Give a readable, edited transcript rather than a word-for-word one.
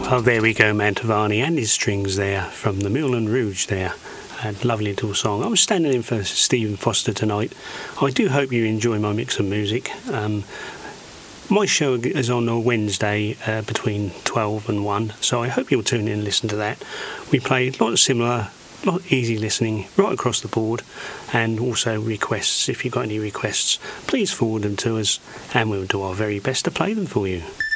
Oh, there we go, Mantovani and his strings there from the Moulin Rouge there. A lovely little song. I was standing in for Stephen Foster tonight. I do hope you enjoy my mix of music. My show is on a Wednesday between 12 and 1, so I hope you'll tune in and listen to that. We play a lot of similar, a lot of easy listening right across the board, and also requests. If you've got any requests, please forward them to us and we'll do our very best to play them for you.